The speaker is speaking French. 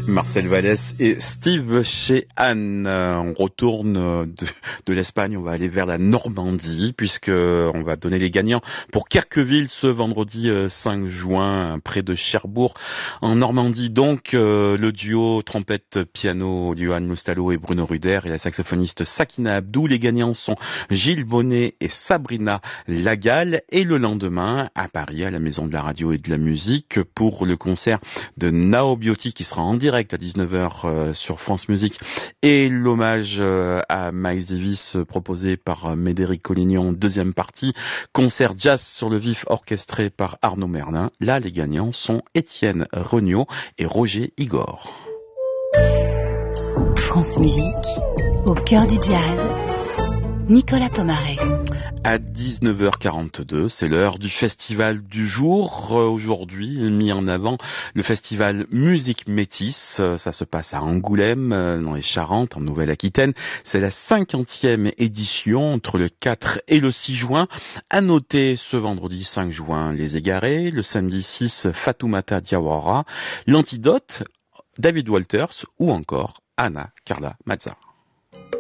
Marcel Vallès et Steve Sheehan. On retourne de l'Espagne, on va aller vers la Normandie puisque on va donner les gagnants pour Kerqueville ce vendredi 5 juin près de Cherbourg en Normandie. Donc le duo trompette piano Johan Loustalot et Bruno Ruder et la saxophoniste Sakina Abdou. Les gagnants sont Gilles Bonnet et Sabrina Lagall. Et le lendemain à Paris à la Maison de la Radio et de la Musique pour le concert de Nao Biotti qui sera en direct à 19h sur France Musique et l'hommage à Miles Davis proposé par Médéric Collignon, deuxième partie, concert jazz sur le vif orchestré par Arnaud Merlin. Là, les gagnants sont Étienne Regnault et Roger Igor. France Musique, au cœur du jazz, Nicolas Pomaret. À 19h42, c'est l'heure du festival du jour. Aujourd'hui, mis en avant le festival Musique Métis. Ça se passe à Angoulême, dans les Charentes, en Nouvelle-Aquitaine. C'est la 50e édition entre le 4 et le 6 juin. À noter ce vendredi 5 juin, Les Égarés. Le samedi 6, Fatoumata Diawara. L'Antidote, David Walters ou encore Anna Carla Mazza.